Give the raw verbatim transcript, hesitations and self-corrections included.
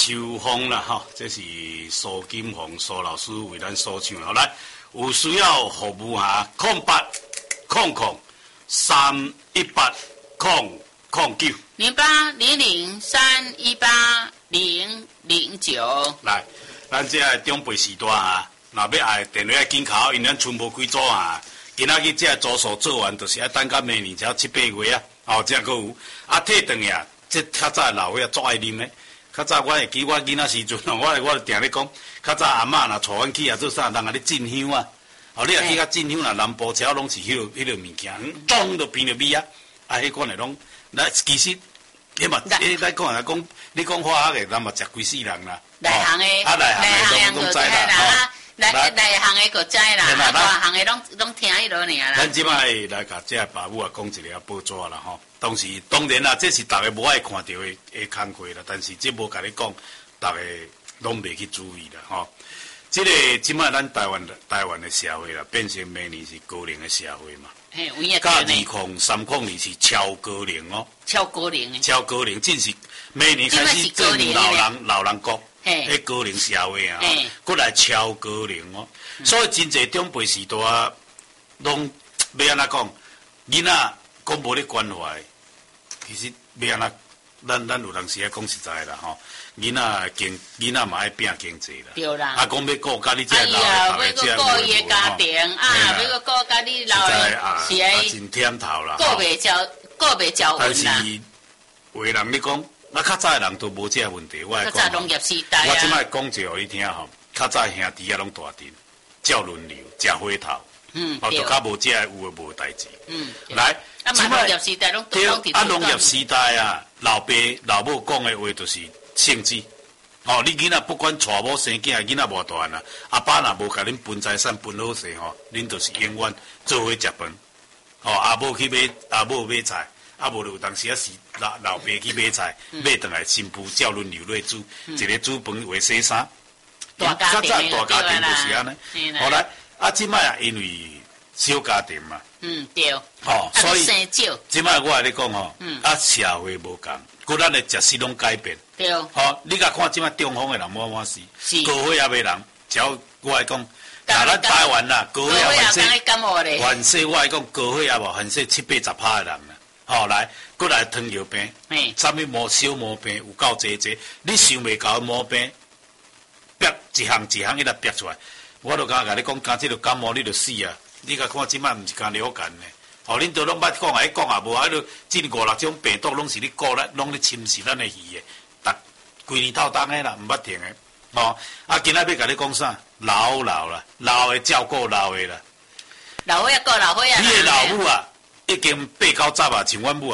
秋风啦，哈，这是苏金凤苏老师为咱所唱的。来，有需要服务哈，空八空空三一八空空九零八零零三一八零零九。 来，咱这个长辈时代啊，若要爱电话紧敲，因咱剩无几组啊。今仔日这组数做完，就是要等到明年才七八月啊。哦，这个有啊，退转呀，这较早老岁仔足爱啉的。较早我会记我囡仔时阵，我我定咧讲，较早阿嬷若带阮去啊做啥，人啊咧进香啊。哦，你若去甲进香啦，南部桥拢是迄落迄落物件，咚就变着米啊。啊，迄款诶拢，那其实，你嘛，你来讲来讲，你讲化学诶，咱嘛食几世人啦。 内行诶， 啊，内行诶拢拢知啦。 内内行诶个知啦，啊大行诶拢拢听迄落尔啦。 咱即摆来甲这爸母啊讲一个报纸啦吼。当时当然啦，这是大家无爱看到诶诶工课啦，但是这无甲你讲，大家拢袂去注意啦吼。这个即摆咱台湾台湾诶社会啦，变成明年是高龄诶社会嘛。 嘿，有影甲二控三控二是超高龄哦。 超高龄诶。 超高龄，正是明年开始进入老人老人国。迄高龄社会啊，过来超高龄哦，嗯、所以真侪长辈时代啊，拢要安怎讲，囡仔讲无咧关怀，其实要安怎，咱咱有当时啊讲实在啦吼，囡仔经囡仔嘛爱拼经济啦， 对啦， 啊讲要顾家己这老的爸爸，要顾伊个家庭啊，要顾家己老的，是啊， 真忝头啦， 顾袂着，顾袂着稳啦。但是有的人咧讲。那较早的人都无这个问题，我来讲。 较早农业时代啊。 我即摆讲一个互你听吼，较早兄弟啊拢大阵，照轮流，食火头。嗯，哦，就较无这个有诶无代志。嗯，来， 啊嘛农业时代拢对，啊农业时代啊，老爸老母讲诶话就是性质。哦，你囡仔不管娶某生囝，囡仔无大汉啊，阿爸若无甲恁分财产分好势吼，恁就是永远做伙食饭。哦，阿母去买，阿母买菜。啊，无就有当时啊是老老爸去买菜，嗯、买回来新妇照轮流来煮，嗯、一个煮饭为洗衫。 大家庭大家庭就是安尼。后来啊，即摆啊因为小家庭嘛。嗯，对。哦，所以即摆我来咧讲吼，嗯、啊社会无共，佮咱的食食拢改变。 对。 好，你甲看即摆中方的人满满是，高血压的人，只要我来讲，那咱台湾啦，高血压患者，患者我来讲高血压无，患者七八十趴的人。好、哦、来，过来糖尿病，啥物毛小毛病有够济济，你想袂到毛病，逼一项一项伊来逼出来，我都敢甲你讲，今即个感冒你就死啊！你甲看即摆毋是敢了解呢？哦，恁都拢捌讲啊，讲也无啊，迄即五六种病毒拢是咧顾咱，拢咧侵蚀咱的鱼的，逐规年透冬的啦，毋捌停的。哦，啊，今仔要甲你讲啥？老老啦，老的照顾老的啦， 老伙仔顾老伙仔。 你的老母啊！已经八九十啊，像阮母。